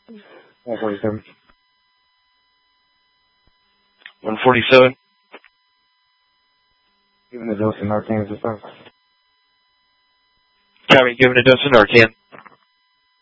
147. 147. Giving a dose of Narcan to start. Copy, giving a dose of Narcan.